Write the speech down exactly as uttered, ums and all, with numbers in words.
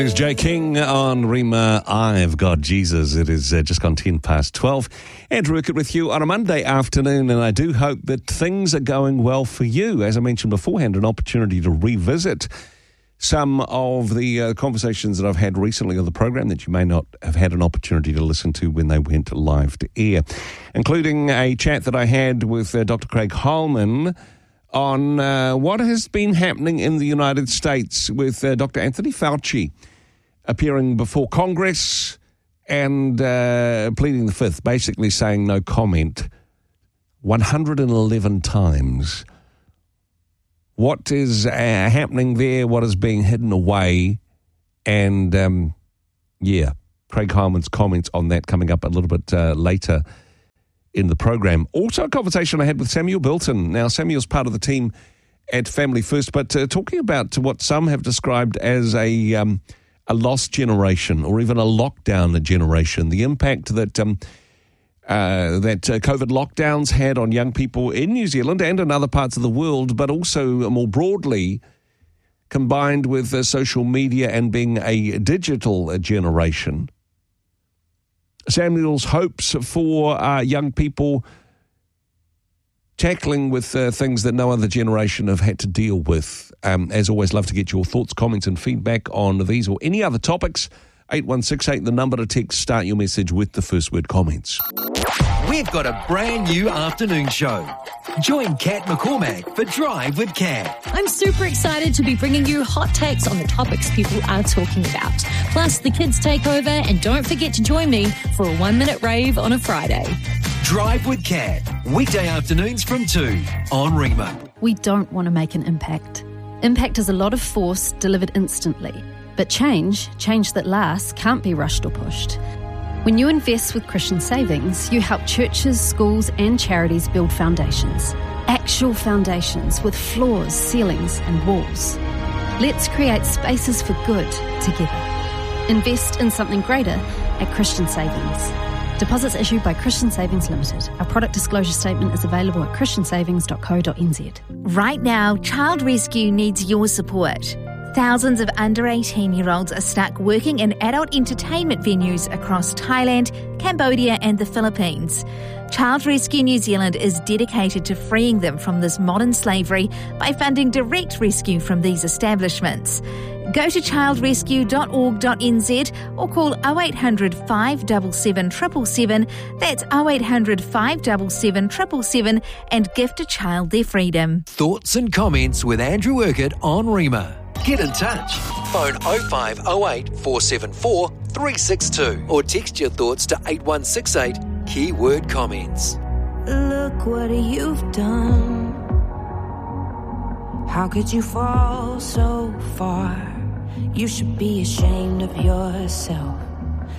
It's Jay King on Rima. I've got Jesus. It is uh, just gone ten past twelve. Andrew Urquhart with you on a Monday afternoon, and I do hope that things are going well for you. As I mentioned beforehand, an opportunity to revisit some of the uh, conversations that I've had recently on the program that you may not have had an opportunity to listen to when they went live to air, including a chat that I had with uh, Doctor Craig Holman on uh, what has been happening in the United States with uh, Doctor Anthony Fauci appearing before Congress and uh, pleading the fifth, basically saying no comment one hundred eleven times. What is uh, happening there? What is being hidden away? And, um, yeah, Craig Holman's comments on that coming up a little bit uh, later in the program. Also a conversation I had with Samuel Bilton. Now, Samuel's part of the team at Family First, but uh, talking about what some have described as a um, a lost generation or even a lockdown generation, the impact that um, uh, that uh, COVID lockdowns had on young people in New Zealand and in other parts of the world, but also more broadly combined with uh, social media and being a digital generation. Samuel's hopes for uh, young people tackling with uh, things that no other generation have had to deal with. Um, as always, love to get your thoughts, comments and feedback on these or any other topics. eight one six eight, the number to text. Start your message with the first word comments. We've got a brand new afternoon show. Join Kat McCormack for Drive with Kat. I'm super excited to be bringing you hot takes on the topics people are talking about. Plus, the kids take over, and don't forget to join me for a one-minute rave on a Friday. Drive with Kat, weekday afternoons from two on Rima. We don't want to make an impact. Impact is a lot of force delivered instantly. But change, change that lasts, can't be rushed or pushed. When you invest with Christian Savings, you help churches, schools and charities build foundations. Actual foundations with floors, ceilings and walls. Let's create spaces for good together. Invest in something greater at Christian Savings. Deposits issued by Christian Savings Limited. Our product disclosure statement is available at christian savings dot co dot n z. Right now, Child Rescue needs your support. Thousands of under eighteen-year-olds are stuck working in adult entertainment venues across Thailand, Cambodia and the Philippines. Child Rescue New Zealand is dedicated to freeing them from this modern slavery by funding direct rescue from these establishments. Go to child rescue dot org dot n z or call oh eight hundred, five seven seven, seven seven seven. That's oh eight hundred, five seven seven, seven seven seven and gift a child their freedom. Thoughts and comments with Andrew Urquhart on Rima. Get in touch. Phone oh five oh eight, four seven four, three six two or text your thoughts to eight one six eight, keyword comments. Look what you've done. How could you fall so far? You should be ashamed of yourself.